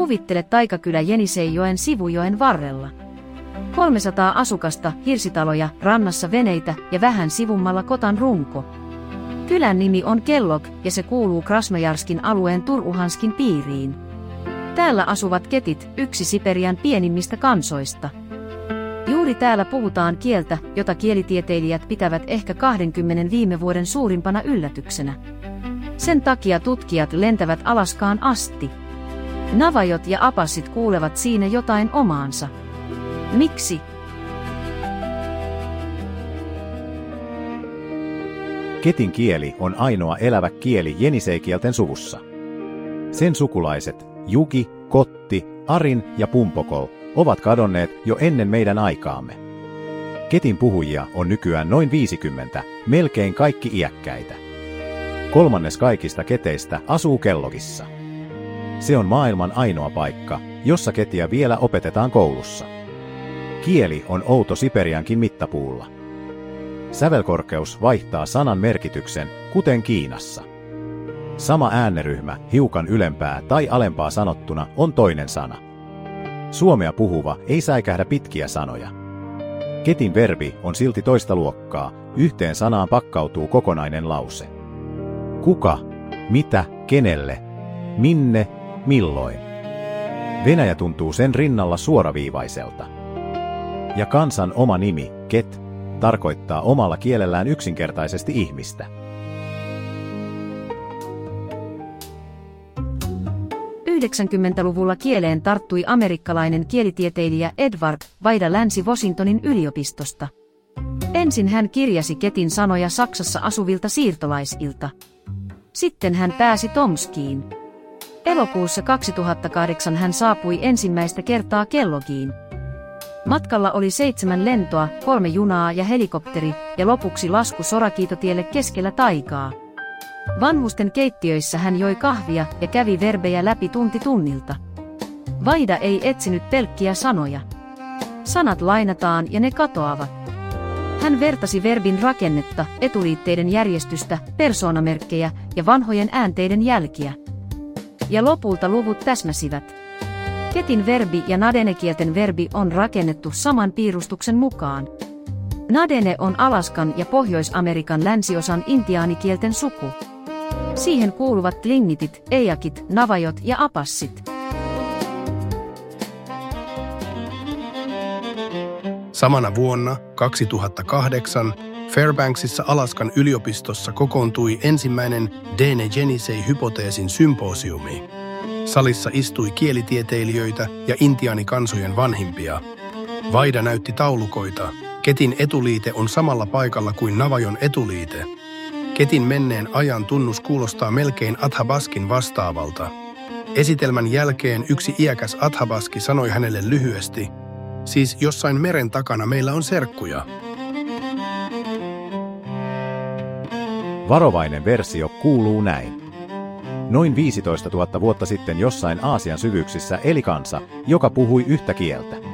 Kuvittele taikakylä Jeniseijoen sivujoen varrella. 300 asukasta, hirsitaloja, rannassa veneitä ja vähän sivummalla kotan runko. Kylän nimi on Kellog ja se kuuluu Krasnojarskin alueen Turuhanskin piiriin. Täällä asuvat ketit, yksi Siperian pienimmistä kansoista. Juuri täällä puhutaan kieltä, jota kielitieteilijät pitävät ehkä 20 viime vuoden suurimpana yllätyksenä. Sen takia tutkijat lentävät Alaskaan asti. Navajot ja apassit kuulevat siinä jotain omaansa. Miksi? Ketin kieli on ainoa elävä kieli jeniseikielten suvussa. Sen sukulaiset, Juki, Kotti, Arin ja Pumpokol, ovat kadonneet jo ennen meidän aikaamme. Ketin puhujia on nykyään noin 50, melkein kaikki iäkkäitä. 1/3 kaikista keteistä asuu Kellogissa. Se on maailman ainoa paikka, jossa ketiä vielä opetetaan koulussa. Kieli on outo Siperiankin mittapuulla. Sävelkorkeus vaihtaa sanan merkityksen, kuten Kiinassa. Sama ääneryhmä, hiukan ylempää tai alempaa sanottuna, on toinen sana. Suomea puhuva ei säikähdä pitkiä sanoja. Ketin verbi on silti toista luokkaa, yhteen sanaan pakkautuu kokonainen lause. Kuka, mitä, kenelle, minne, milloin. Venäjä tuntuu sen rinnalla suoraviivaiselta. Ja kansan oma nimi, ket, tarkoittaa omalla kielellään yksinkertaisesti ihmistä. '90-luvulla kieleen tarttui amerikkalainen kielitieteilijä Edward Vaida Länsi-Washingtonin yliopistosta. Ensin hän kirjasi ketin sanoja Saksassa asuvilta siirtolaisilta. Sitten hän pääsi Tomskiin. Elokuussa 2008 hän saapui ensimmäistä kertaa Kellogiin. Matkalla oli 7 lentoa, 3 junaa ja helikopteri, ja lopuksi lasku sorakiitotielle keskellä taikaa. Vanhusten keittiöissä hän joi kahvia ja kävi verbejä läpi tunti tunnilta. Vaida ei etsinyt pelkkiä sanoja. Sanat lainataan ja ne katoavat. Hän vertasi verbin rakennetta, etuliitteiden järjestystä, persoonamerkkejä ja vanhojen äänteiden jälkiä. Ja lopulta luvut täsmäsivät. Ketin verbi ja nadenekielten verbi on rakennettu saman piirustuksen mukaan. Nadene on Alaskan ja Pohjois-Amerikan länsiosan intiaanikielten suku. Siihen kuuluvat Tlingitit, Eiakit, Navajot ja Apassit. Samana vuonna 2008 Fairbanksissa Alaskan yliopistossa kokoontui ensimmäinen Dene Jenisei-hypoteesin symposiumi. Salissa istui kielitieteilijöitä ja intiaanikansojen vanhimpia. Vaida näytti taulukoita. Ketin etuliite on samalla paikalla kuin Navajon etuliite. Ketin menneen ajan tunnus kuulostaa melkein Athabaskin vastaavalta. Esitelmän jälkeen yksi iäkäs Athabaski sanoi hänelle lyhyesti, siis jossain meren takana meillä on serkkuja. Varovainen versio kuuluu näin. Noin 15 000 vuotta sitten jossain Aasian syvyyksissä eli kansa, joka puhui yhtä kieltä.